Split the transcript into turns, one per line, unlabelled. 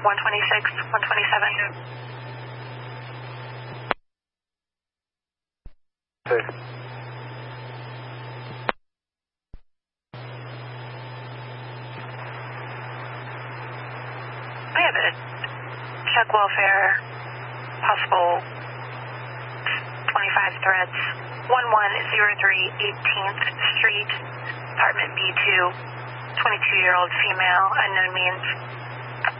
126, 127.
Safe.
We have a check welfare, possible 25 threats. 1103 18th Street, apartment B2, 22-year-old female, unknown means.